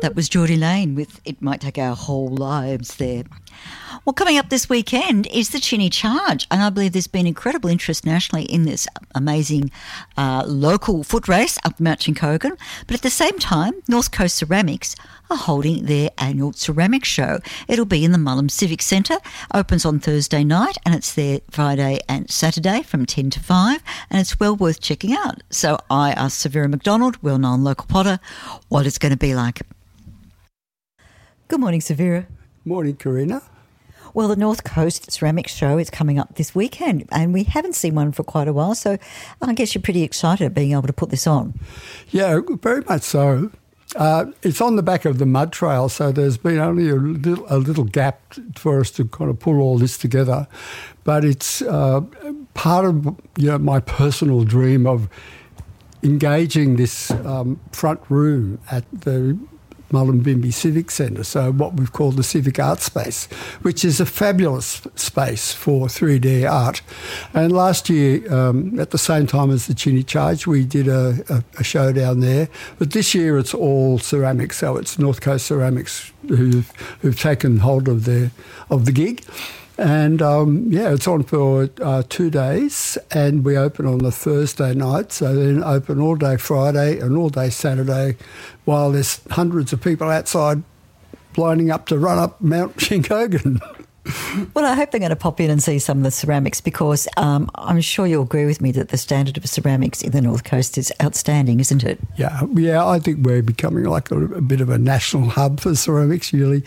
That was Geordie Lane with It Might Take Our Whole Lives there. Well, coming up this weekend is the Chinny Charge, and I believe there's been incredible interest nationally in this amazing local foot race up Mount Chincogan. But at the same time, North Coast Ceramics are holding their annual ceramic show. It'll be in the Mullum Civic Centre, opens on Thursday night, and it's there Friday and Saturday from 10 to 5, and it's well worth checking out. So I asked Severa McDonald, well-known local potter, what it's going to be like. Good morning, Severa. Morning, Karina. Well, the North Coast Ceramics Show is coming up this weekend, and we haven't seen one for quite a while, so I guess you're pretty excited at being able to put this on. Yeah, very much so. It's on the back of the mud trail, so there's been only a little gap for us to kind of pull all this together. But it's part of my personal dream of engaging this front room at the Mullumbimby Civic Centre, so what we've called the Civic Art Space, which is a fabulous space for 3D art. And last year, at the same time as the Chinny Charge, we did a show down there. But this year it's all ceramics, so it's North Coast Ceramics who've taken hold of the gig. And, it's on for 2 days, and we open on the Thursday night, so then open all day Friday and all day Saturday, while there's hundreds of people outside lining up to run up Mount Chincogan. Well, I hope they're going to pop in and see some of the ceramics, because I'm sure you'll agree with me that the standard of ceramics in the North Coast is outstanding, isn't it? Yeah, I think we're becoming like a bit of a national hub for ceramics, really.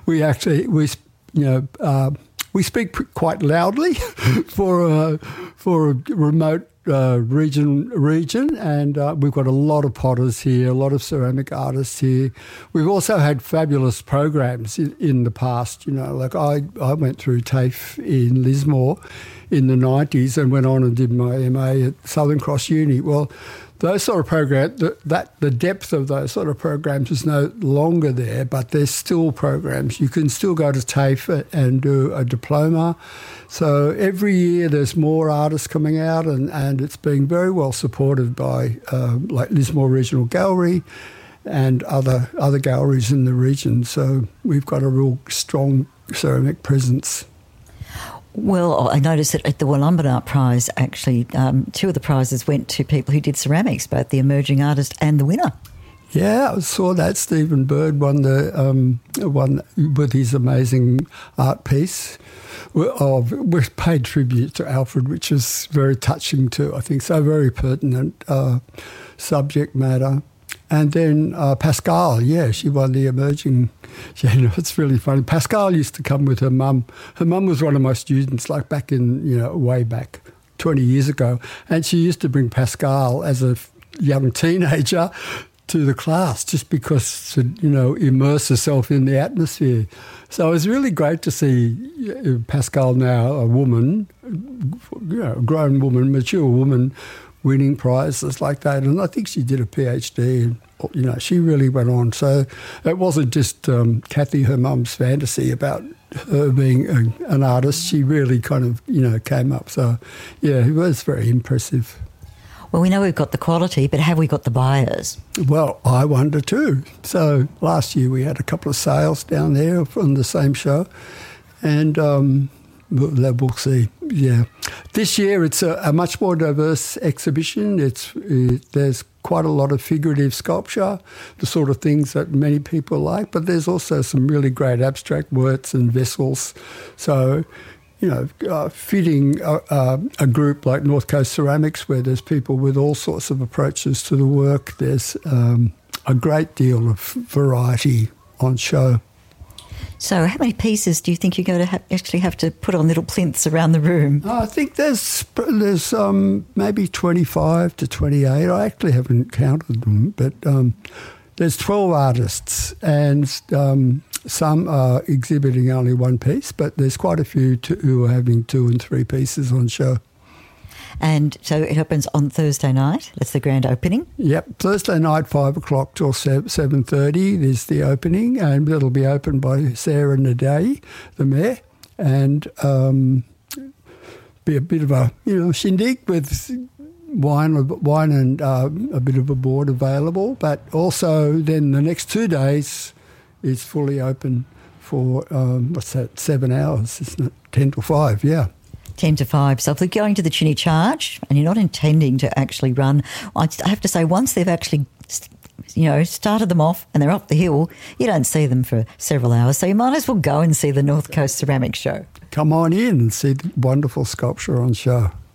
We speak quite loudly for a remote region, and we've got a lot of potters here, a lot of ceramic artists here. We've also had fabulous programs in the past. Like I went through TAFE in Lismore in the 90s and went on and did my MA at Southern Cross Uni. Well, those sort of programs, the depth of those sort of programs is no longer there, but there's still programs. You can still go to TAFE and do a diploma. So every year there's more artists coming out, and it's being very well supported by like Lismore Regional Gallery and other galleries in the region. So we've got a real strong ceramic presence. Well, I noticed that at the Wollumban Art Prize, actually, 2 of the prizes went to people who did ceramics, both the emerging artist and the winner. Yeah, I saw that. Stephen Bird won with his amazing art piece. We paid tribute to Alfred, which is very touching too, I think. So very pertinent subject matter. And then Pascal, she won the emerging. It's really funny. Pascal used to come with her mum. Her mum was one of my students, like back in, way back 20 years ago. And she used to bring Pascal as a young teenager to the class just because to, immerse herself in the atmosphere. So it was really great to see Pascal now, a woman, a grown woman, mature woman, winning prizes like that. And I think she did a PhD and, she really went on. So it wasn't just Kathy, her mum's fantasy about her being an artist. She really kind of, came up. So, it was very impressive. Well, we know we've got the quality, but have we got the buyers? Well, I wonder too. So last year we had a couple of sales down there from the same show, and we'll see. Yeah, this year it's a much more diverse exhibition. There's quite a lot of figurative sculpture, the sort of things that many people like, but there's also some really great abstract works and vessels. So, fitting a group like North Coast Ceramics, where there's people with all sorts of approaches to the work, there's a great deal of variety on show. So how many pieces do you think you're going to actually have to put on little plinths around the room? I think there's maybe 25 to 28. I actually haven't counted them, but there's 12 artists, and some are exhibiting only one piece, but there's quite a few who are having 2 and 3 pieces on show. And so it opens on Thursday night. That's the grand opening. Yep, Thursday night, 5 o'clock till 7:30 is the opening, and it'll be opened by Sarah Nadei, the mayor, and be a bit of a shindig with wine and a bit of a board available. But also then the next 2 days is fully open for, 7 hours, isn't it? 10 to 5, yeah. 10 to 5. So if they're going to the Chinny Charge and you're not intending to actually run, I have to say once they've actually started them off and they're up the hill, you don't see them for several hours. So you might as well go and see the North Coast Ceramics Show. Come on in and see the wonderful sculpture on show.